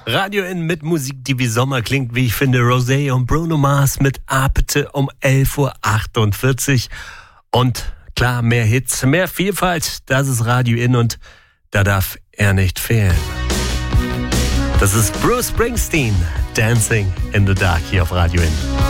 Radio In mit Musik, die wie Sommer klingt, wie ich finde. Rosé und Bruno Mars mit Apete um 11.48 Uhr. Und klar, mehr Hits, mehr Vielfalt, das ist Radio In und da darf er nicht fehlen. Das ist Bruce Springsteen, Dancing in the Dark hier auf Radio In.